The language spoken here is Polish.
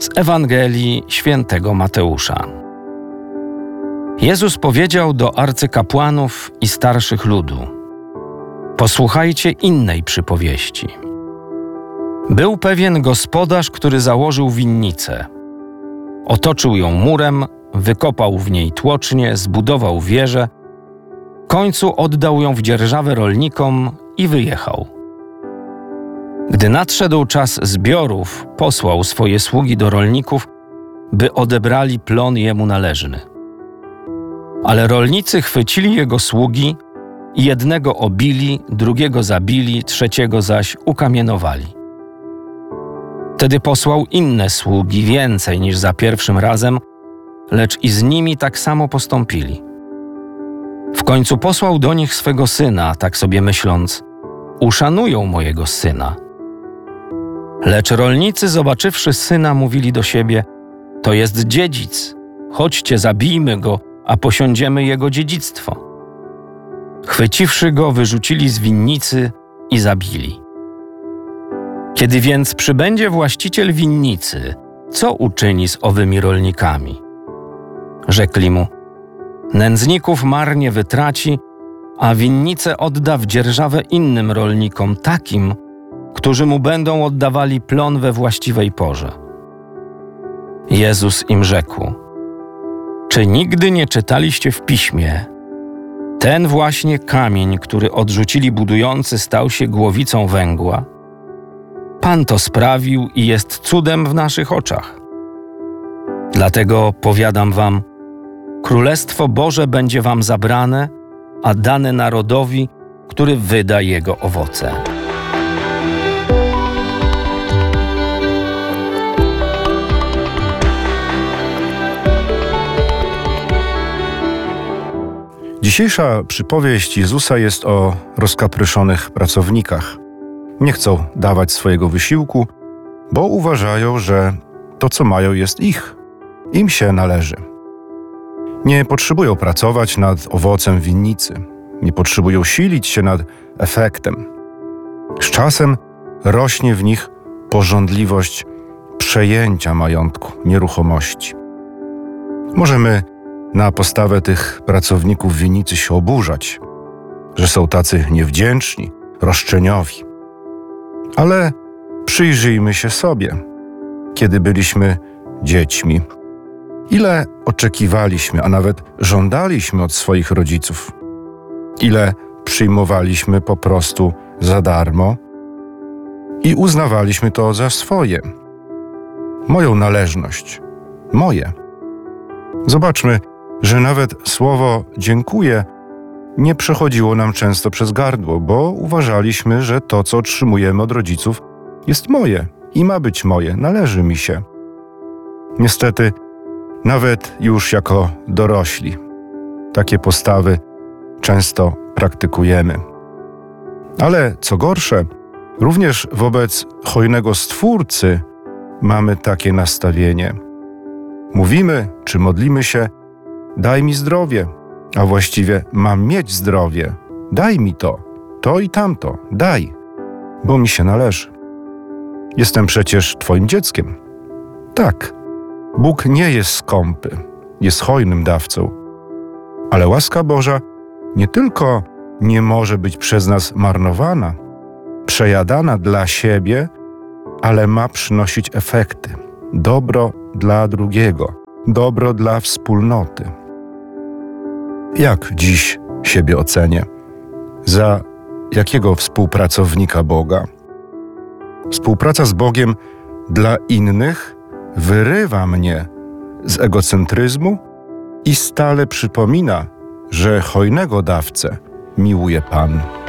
Z Ewangelii Świętego Mateusza. Jezus powiedział do arcykapłanów i starszych ludu: posłuchajcie innej przypowieści. Był pewien gospodarz, który założył winnicę. Otoczył ją murem, wykopał w niej tłocznię, zbudował wieżę, w końcu oddał ją w dzierżawę rolnikom i wyjechał. Gdy nadszedł czas zbiorów, posłał swoje sługi do rolników, by odebrali plon jemu należny. Ale rolnicy chwycili jego sługi i jednego obili, drugiego zabili, trzeciego zaś ukamienowali. Wtedy posłał inne sługi, więcej niż za pierwszym razem, lecz i z nimi tak samo postąpili. W końcu posłał do nich swego syna, tak sobie myśląc: uszanują mojego syna. Lecz rolnicy, zobaczywszy syna, mówili do siebie: to jest dziedzic, chodźcie, zabijmy go, a posiądziemy jego dziedzictwo. Chwyciwszy go, wyrzucili z winnicy i zabili. Kiedy więc przybędzie właściciel winnicy, co uczyni z owymi rolnikami? Rzekli mu: nędzników marnie wytraci, a winnicę odda w dzierżawę innym rolnikom, takim, którzy mu będą oddawali plon we właściwej porze. Jezus im rzekł: czy nigdy nie czytaliście w Piśmie: ten właśnie kamień, który odrzucili budujący, stał się głowicą węgła? Pan to sprawił i jest cudem w naszych oczach. Dlatego powiadam wam, Królestwo Boże będzie wam zabrane, a dane narodowi, który wyda jego owoce. Dzisiejsza przypowieść Jezusa jest o rozkapryszonych pracownikach. Nie chcą dawać swojego wysiłku, bo uważają, że to, co mają, jest ich. Im się należy. Nie potrzebują pracować nad owocem winnicy. Nie potrzebują silić się nad efektem. Z czasem rośnie w nich pożądliwość przejęcia majątku, nieruchomości. Możemy na postawę tych pracowników winnicy się oburzać, że są tacy niewdzięczni, roszczeniowi. Ale przyjrzyjmy się sobie, kiedy byliśmy dziećmi. Ile oczekiwaliśmy, a nawet żądaliśmy od swoich rodziców. Ile przyjmowaliśmy po prostu za darmo i uznawaliśmy to za swoje. Moją należność. Moje. Zobaczmy, że nawet słowo dziękuję nie przechodziło nam często przez gardło, bo uważaliśmy, że to, co otrzymujemy od rodziców, jest moje i ma być moje, należy mi się. Niestety, nawet już jako dorośli, takie postawy często praktykujemy. Ale co gorsze, również wobec hojnego Stwórcy mamy takie nastawienie. Mówimy czy modlimy się: daj mi zdrowie, a właściwie mam mieć zdrowie. Daj mi to i tamto, daj, bo mi się należy. Jestem przecież Twoim dzieckiem. Tak, Bóg nie jest skąpy, jest hojnym dawcą. Ale łaska Boża nie tylko nie może być przez nas marnowana, przejadana dla siebie, ale ma przynosić efekty. Dobro dla drugiego, dobro dla wspólnoty. Jak dziś siebie ocenię? Za jakiego współpracownika Boga? Współpraca z Bogiem dla innych wyrywa mnie z egocentryzmu i stale przypomina, że hojnego dawcę miłuje Pan.